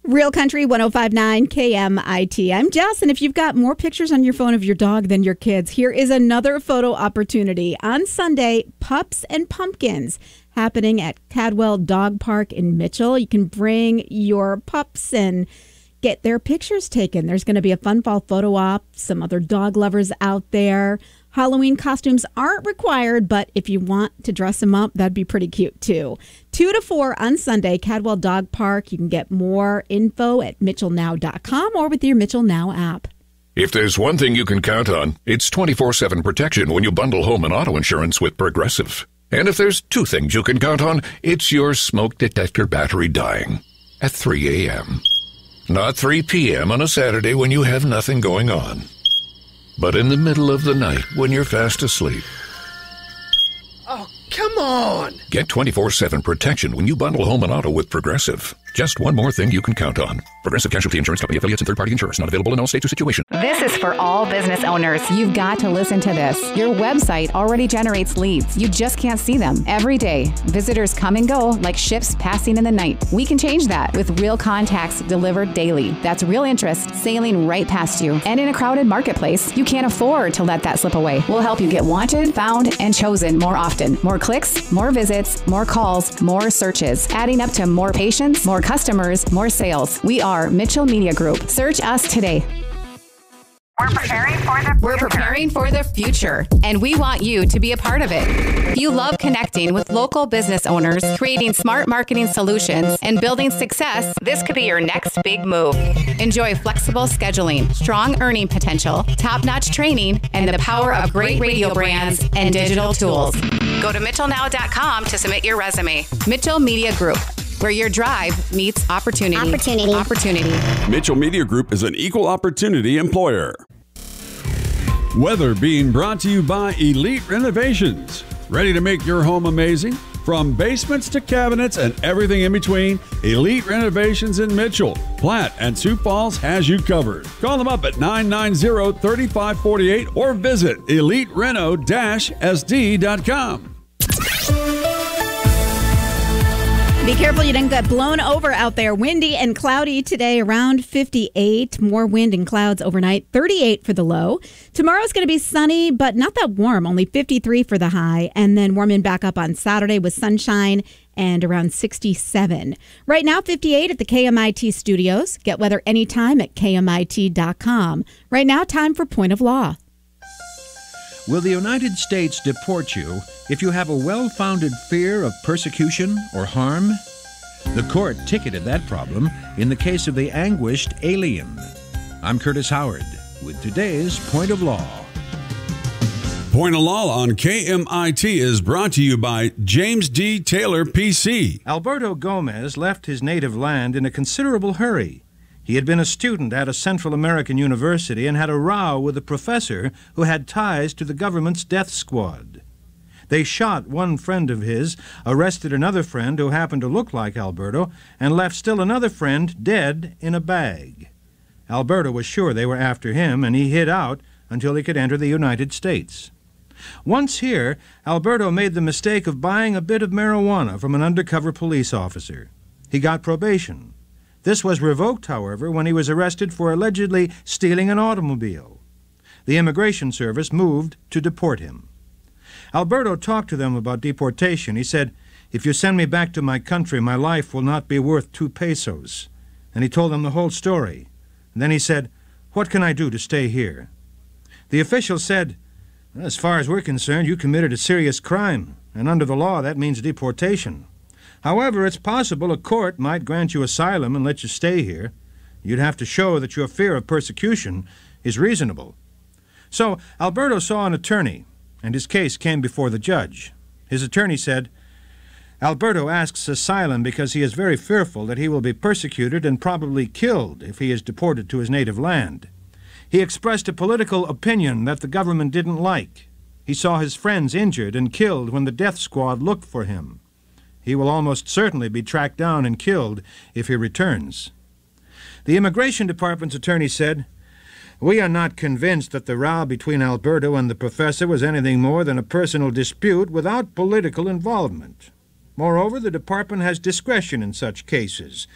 Real Country 105.9 KMIT. I'm Jess, and if you've got more pictures on your phone of your dog than your kids, here is another photo opportunity. On Sunday, Pups and Pumpkins happening at Cadwell Dog Park in Mitchell. You can bring your pups and get their pictures taken. There's going to be a fun fall photo op, some other dog lovers out there. Halloween costumes aren't required, but if you want to dress them up, that'd be pretty cute too. 2 to 4 on Sunday, Cadwell Dog Park. You can get more info at mitchellnow.com or with your Mitchell Now app. If there's one thing you can count on, it's 24/7 protection when you bundle home and auto insurance with Progressive. And if there's two things you can count on, it's your smoke detector battery dying at 3 a.m. Not 3 p.m. on a Saturday when you have nothing going on, but in the middle of the night when you're fast asleep. Oh, come on! Get 24/7 protection when you bundle home and auto with Progressive. Just one more thing you can count on. Progressive Casualty Insurance Company, affiliates, and third-party insurers. Not available in all states or situations. This is for all business owners. You've got to listen to this. Your website already generates leads. You just can't see them. Every day, visitors come and go like ships passing in the night. We can change that with real contacts delivered daily. That's real interest sailing right past you. And in a crowded marketplace, you can't afford to let that slip away. We'll help you get wanted, found, and chosen more often. More clicks, more visits, more calls, more searches, adding up to more patients, more customers, more sales. We are Mitchell Media Group. Search us today. We're preparing for the future, and we want you to be a part of it. If you love connecting with local business owners, creating smart marketing solutions, and building success, this could be your next big move. Enjoy flexible scheduling, strong earning potential, top-notch training, and the power of great radio brands and digital tools. Go to mitchellnow.com to submit your resume. Mitchell Media Group, where your drive meets opportunity. Mitchell Media Group is an equal opportunity employer. Weather being brought to you by Elite Renovations. Ready to make your home amazing? From basements to cabinets and everything in between, Elite Renovations in Mitchell, Platte, and Sioux Falls has you covered. Call them up at 990-3548 or visit elitereno-sd.com. Be careful you don't get blown over out there. Windy and cloudy today, around 58. More wind and clouds overnight, 38 for the low. Tomorrow's going to be sunny, but not that warm, only 53 for the high. And then warming back up on Saturday with sunshine and around 67. Right now, 58 at the KMIT studios. Get weather anytime at KMIT.com. Right now, time for Point of Law. Will the United States deport you if you have a well-founded fear of persecution or harm? The court ticketed that problem in the case of the anguished alien. I'm Curtis Howard with today's Point of Law. Point of Law on KMIT is brought to you by James D. Taylor, PC. Alberto Gomez left his native land in a considerable hurry. He had been a student at a Central American university and had a row with a professor who had ties to the government's death squad. They shot one friend of his, arrested another friend who happened to look like Alberto, and left still another friend dead in a bag. Alberto was sure they were after him, and he hid out until he could enter the United States. Once here, Alberto made the mistake of buying a bit of marijuana from an undercover police officer. He got probation. This was revoked, however, when he was arrested for allegedly stealing an automobile. The Immigration Service moved to deport him. Alberto talked to them about deportation. He said, "If you send me back to my country, my life will not be worth 2 pesos. And he told them the whole story. And then he said, "What can I do to stay here?" The official said, "As far as we're concerned, you committed a serious crime, and under the law that means deportation. However, it's possible a court might grant you asylum and let you stay here. You'd have to show that your fear of persecution is reasonable." So Alberto saw an attorney, and his case came before the judge. His attorney said, "Alberto asks asylum because he is very fearful that he will be persecuted and probably killed if he is deported to his native land. He expressed a political opinion that the government didn't like. He saw his friends injured and killed when the death squad looked for him. He will almost certainly be tracked down and killed if he returns." The Immigration Department's attorney said, "We are not convinced that the row between Alberto and the professor was anything more than a personal dispute without political involvement. Moreover, the department has discretion in such cases.